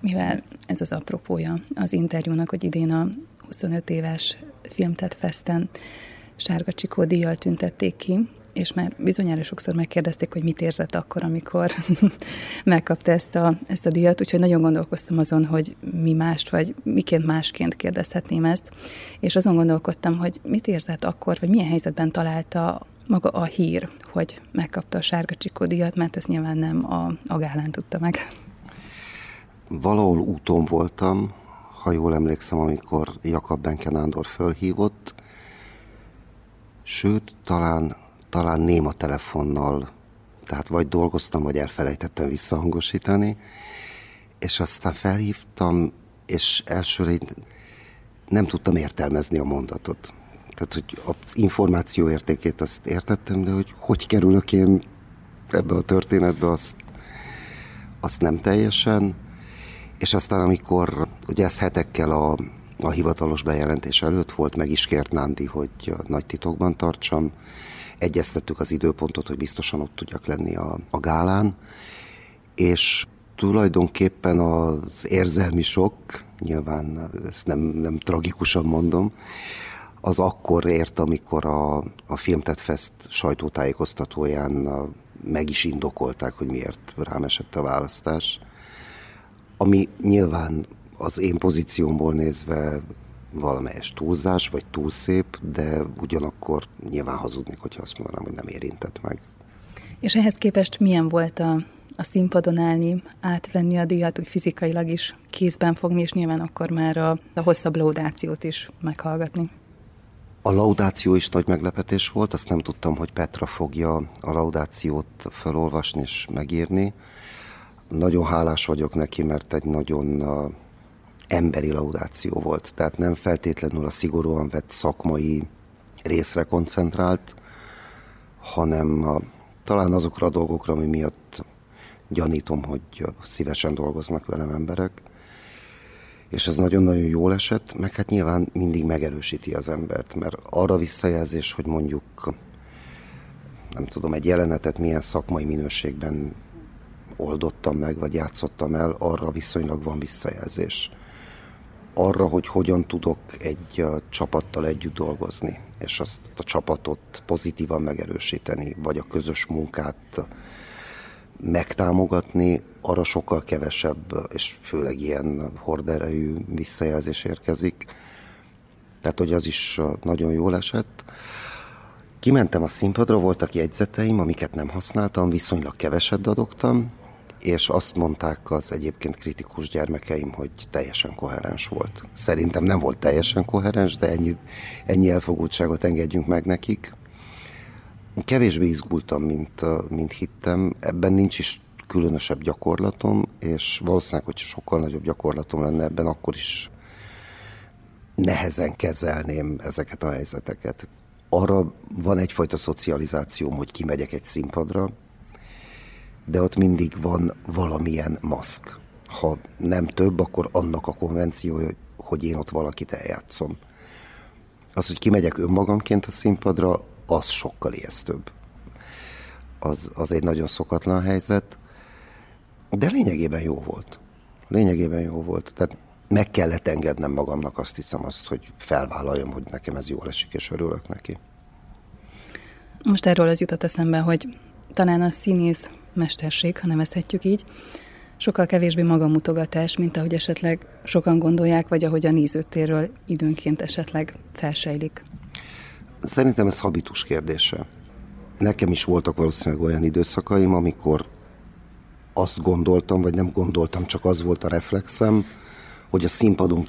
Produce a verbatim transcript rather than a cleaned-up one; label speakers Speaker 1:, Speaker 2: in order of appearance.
Speaker 1: mivel ez az apropója az interjúnak, hogy idén a huszonöt éves Filmtet Festen Sárga Csikó díjjal tüntették ki, és már bizonyára sokszor megkérdezték, hogy mit érzett akkor, amikor megkapta ezt a, ezt a díjat, úgyhogy nagyon gondolkoztam azon, hogy mi mást, vagy miként másként kérdezhetném ezt, és azon gondolkodtam, hogy mit érzett akkor, vagy milyen helyzetben találta maga a hír, hogy megkapta a Sárga Csikó díjat, mert ezt nyilván nem a, a gálán tudta meg.
Speaker 2: Valahol úton voltam, ha jól emlékszem, amikor Jakab Benke Nándor fölhívott, sőt, talán, talán néma telefonnal, tehát vagy dolgoztam, vagy elfelejtettem visszahangosítani, és aztán felhívtam, és elsőre nem tudtam értelmezni a mondatot. Tehát, hogy az információ értékét azt értettem, de hogy hogy kerülök én ebbe a történetbe, azt, azt nem teljesen. És aztán, amikor ugye ez hetekkel a, a hivatalos bejelentés előtt volt, meg is kért Nándi, hogy nagy titokban tartsam. Egyeztettük az időpontot, hogy biztosan ott tudjak lenni a, a gálán. És tulajdonképpen az érzelmi sok, nyilván ezt nem, nem tragikusan mondom, az akkor ért, amikor a, a Filmtet Fest sajtótájékoztatóján meg is indokolták, hogy miért rám esett a választás. Ami nyilván az én pozíciómból nézve valamelyes túlzás, vagy túl szép, de ugyanakkor nyilván hazudnék, hogyha azt mondanám, hogy nem érintett meg.
Speaker 1: És ehhez képest milyen volt a, a színpadon állni, átvenni a díjat, úgy fizikailag is kézben fogni, és nyilván akkor már a, a hosszabb laudációt is meghallgatni?
Speaker 2: A laudáció is nagy meglepetés volt, azt nem tudtam, hogy Petra fogja a laudációt felolvasni és megírni. Nagyon hálás vagyok neki, mert egy nagyon uh, emberi laudáció volt. Tehát nem feltétlenül a szigorúan vett szakmai részre koncentrált, hanem uh, talán azokra a dolgokra, ami miatt gyanítom, hogy uh, szívesen dolgoznak velem emberek. És ez nagyon-nagyon jól esett, meg hát nyilván mindig megerősíti az embert, mert arra visszajelzés, hogy mondjuk, nem tudom, egy jelenetet milyen szakmai minőségben oldottam meg, vagy játszottam el, arra viszonylag van visszajelzés. Arra, hogy hogyan tudok egy csapattal együtt dolgozni, és azt a csapatot pozitívan megerősíteni, vagy a közös munkát megtámogatni, arra sokkal kevesebb, és főleg ilyen horderejű visszajelzés érkezik. Tehát, hogy az is nagyon jól esett. Kimentem a színpadra, voltak jegyzeteim, amiket nem használtam, viszonylag keveset dadogtam, és azt mondták az egyébként kritikus gyermekeim, hogy teljesen koherens volt. Szerintem nem volt teljesen koherens, de ennyi, ennyi elfogultságot engedjünk meg nekik. Kevésbé izgultam, mint, mint hittem. Ebben nincs is különösebb gyakorlatom, és valószínűleg, hogy sokkal nagyobb gyakorlatom lenne ebben, akkor is nehezen kezelném ezeket a helyzeteket. Arra van egyfajta szocializációm, hogy kimegyek egy színpadra, de ott mindig van valamilyen maszk. Ha nem több, akkor annak a konvenciója, hogy én ott valakit eljátszom. Az, hogy kimegyek önmagamként a színpadra, az sokkal ijesztőbb. Az, az egy nagyon szokatlan helyzet, de lényegében jó volt. Lényegében jó volt. Tehát meg kellett engednem magamnak, azt hiszem, azt, hogy felvállaljam, hogy nekem ez jól esik, és örülök neki.
Speaker 1: Most erről az jutott eszembe, hogy talán a színész mesterség, ha nevezhetjük így, sokkal kevésbé magamutogatás, mint ahogy esetleg sokan gondolják, vagy ahogy a nézőtérről időnként esetleg felsejlik.
Speaker 2: Szerintem ez habitus kérdése. Nekem is voltak valószínűleg olyan időszakaim, amikor azt gondoltam, vagy nem gondoltam, csak az volt a reflexem, hogy a színpadon